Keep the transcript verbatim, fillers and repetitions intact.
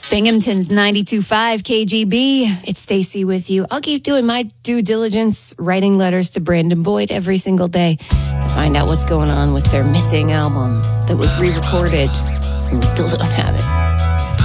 Binghamton's ninety-two point five K G B. It's Stacy with you. I'll keep doing my due diligence, writing letters to Brandon Boyd every single day to find out what's going on with their missing album that was re-recorded and we still don't have it.